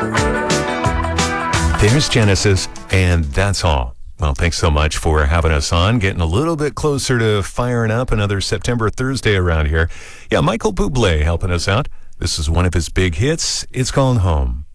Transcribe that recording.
There's Genesis, and that's all. Well, thanks so much for having us on, getting a little bit closer to firing up another September Thursday around here. Yeah, Michael Bublé helping us out. This is one of his big hits. It's called Home.